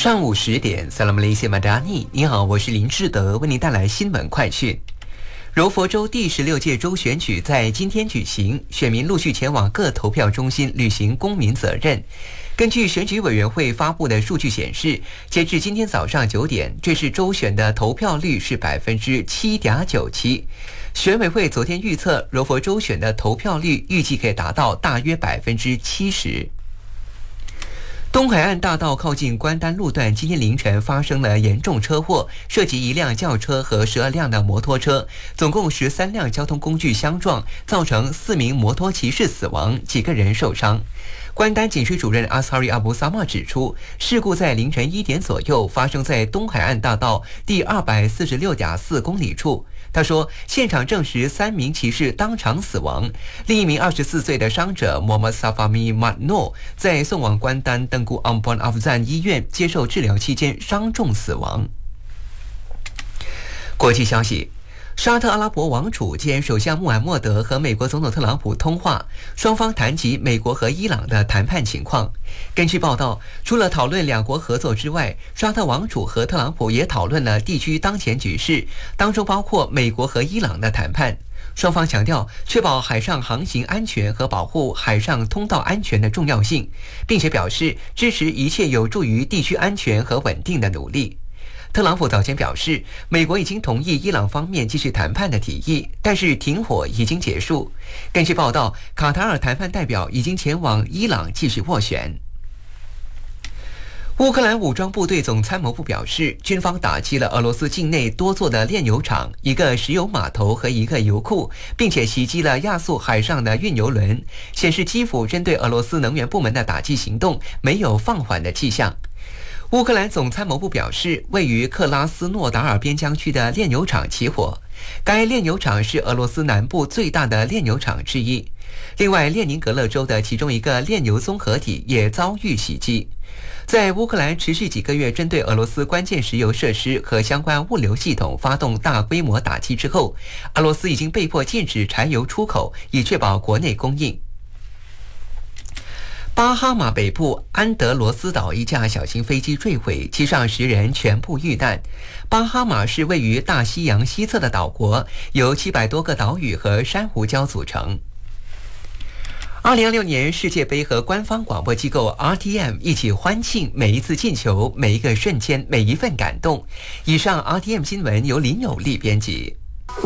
上午10点 ，Salam Malaysia Madani， 你好，我是林志德，为您带来新闻快讯。柔佛州第16届州选举在今天举行，选民陆续前往各投票中心履行公民责任。根据选举委员会发布的数据显示，截至今天早上9点，这次州选的投票率是7.97%。选委会昨天预测，柔佛州选的投票率预计可以达到大约70%。东海岸大道靠近关丹路段，今天凌晨发生了严重车祸，涉及一辆轿车和12辆的摩托车，总共13辆交通工具相撞，造成4名摩托骑士死亡，几个人受伤。关丹警区主任阿萨里阿布萨玛指出，事故在凌晨1点左右发生在东海岸大道第246.4公里处。他说，现场证实3名骑士当场死亡，另一名24岁的伤者莫莫萨法米马诺在送往关丹登古昂本阿夫赞医院接受治疗期间伤重死亡。国际消息。沙特阿拉伯王储兼首相穆罕默德和美国总统特朗普通话，双方谈及美国和伊朗的谈判情况。根据报道，除了讨论两国合作之外，沙特王储和特朗普也讨论了地区当前局势，当中包括美国和伊朗的谈判。双方强调确保海上航行安全和保护海上通道安全的重要性，并且表示支持一切有助于地区安全和稳定的努力。特朗普早前表示，美国已经同意伊朗方面继续谈判的提议，但是停火已经结束。根据报道，卡塔尔谈判代表已经前往伊朗继续斡旋。乌克兰武装部队总参谋部表示，军方打击了俄罗斯境内多座的炼油厂、一个石油码头和一个油库，并且袭击了亚速海上的运油轮，显示基辅针对俄罗斯能源部门的打击行动没有放缓的迹象。乌克兰总参谋部表示，位于克拉斯诺达尔边疆区的炼油厂起火，该炼油厂是俄罗斯南部最大的炼油厂之一。另外，列宁格勒州的其中一个炼油综合体也遭遇袭击。在乌克兰持续几个月针对俄罗斯关键石油设施和相关物流系统发动大规模打击之后，俄罗斯已经被迫禁止柴油出口，以确保国内供应。巴哈马北部安德罗斯岛一架小型飞机坠毁，机上10人全部遇难。巴哈马是位于大西洋西侧的岛国，由700多个岛屿和珊瑚礁组成。2026年世界杯和官方广播机构 RTM 一起欢庆每一次进球、每一个瞬间、每一份感动。以上 RTM 新闻由林有利编辑。